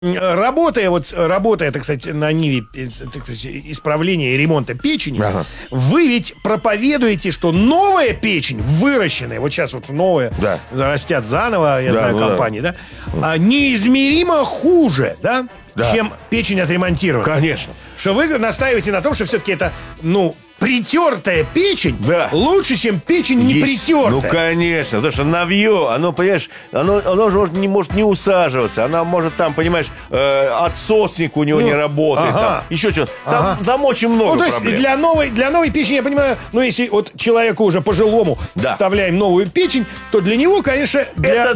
работая, так сказать, на ниве, так сказать, исправления и ремонта печени, вы ведь проповедуете, что новая печень, выращенная, вот сейчас вот новая, растят заново, я знаю, компании, неизмеримо хуже, чем печень отремонтированная. Конечно. Что вы настаиваете на том, что все-таки это, притертая печень лучше, чем печень не притертая. Ну, конечно, потому что навье, оно, понимаешь, оно же может не усаживаться, она может там, понимаешь, отсосник у него не работает, там, еще что-то. Там очень много то есть проблем. Для новой печени, я понимаю, если вот человеку уже пожилому вставляем новую печень, то для него, конечно, для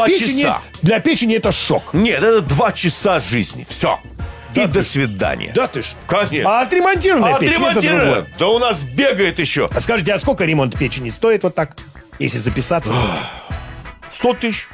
печени это шок. Нет, это 2 часа жизни, все. И до свидания. Да ты ж. Конечно. А отремонтированная печень это другое. Да у нас бегает еще. А скажите, а сколько ремонт печени стоит вот так, если записаться? 100 тысяч.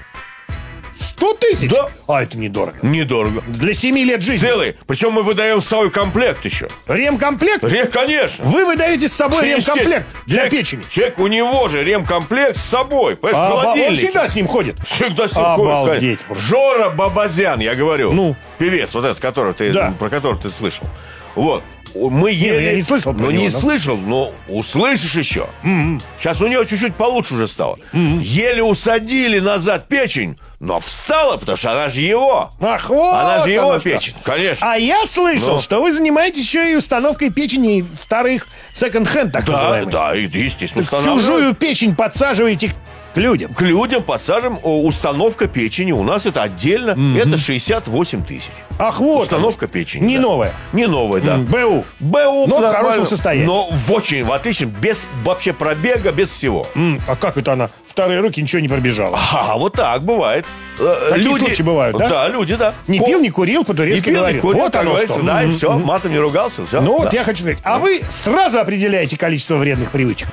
100 тысяч? Да. А это недорого. Недорого. Для 7 лет жизни. Целый. Причем мы выдаем с собой комплект еще. Ремкомплект? Конечно. Вы выдаете с собой ремкомплект для печени? Человек, у него же ремкомплект с собой. Понимаешь, холодильник. Он всегда с ним ходит? Всегда с ним ходит. Обалдеть. Жора Бабазян, я говорю. Ну. Певец, вот этот, про который ты слышал. Вот. Мы я не слышал про него. Не слышал, но услышишь еще. Сейчас у него чуть-чуть получше уже стало. Еле усадили назад печень, но встала, потому что она же его. Ах, вот она же его что. печень, конечно. А я слышал, что вы занимаетесь еще и установкой печени вторых секонд-хенд, так называемых. Да, естественно. Чужую печень подсаживаете к людям. К людям подсаживаем. Установка печени у нас это отдельно. Это 68 тысяч. Ах, вот. Установка печени. Не новая. Не новая, да. БУ. БУ. Но в хорошем состоянии. Но в отличном, без вообще пробега, без всего. А как это она? Вторые руки ничего не пробежала. Вот так бывает. Такие случаи бывают, да? Да, люди, да. Не пил, не курил, по-турецки говорил. Не курил, вот как оно говорится, что. да, и все, матом не ругался, все. Вот я хочу сказать, а вы сразу определяете количество вредных привычек?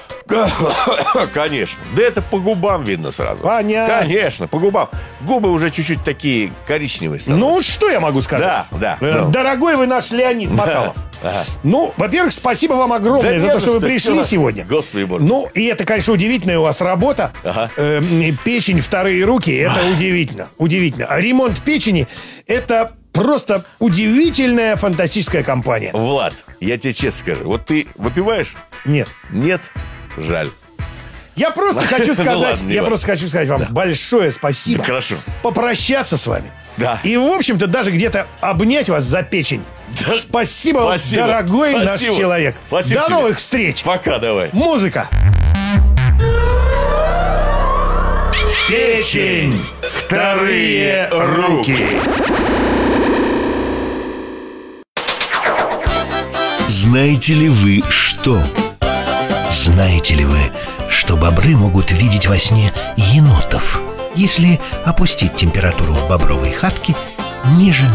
Конечно. Да это по губам видно сразу. Понятно. Конечно, по губам. Губы уже чуть-чуть такие коричневые становятся. Ну, что я могу сказать? Да. Дорогой вы наш Леонид Макалов. Ну, во-первых, спасибо вам огромное за то, что вы пришли сегодня. Господи боже. Ну, и это, конечно, удивительная у вас работа. Печень, вторые руки, это удивительно. Удивительно. А ремонт печени, это просто удивительная, фантастическая компания. Влад, я тебе честно скажу, вот ты выпиваешь? Нет. Нет? Жаль. Я просто хочу сказать вам большое спасибо. Хорошо. Попрощаться с вами. Да. И, в общем-то, даже где-то обнять вас за печень. Да. Спасибо вам, дорогой наш человек. Спасибо До тебе. новых встреч. Пока, давай. Музыка. Печень. Вторые руки. Знаете ли вы что? Знаете ли вы, что бобры могут видеть во сне енотов, если опустить температуру в бобровой хатке ниже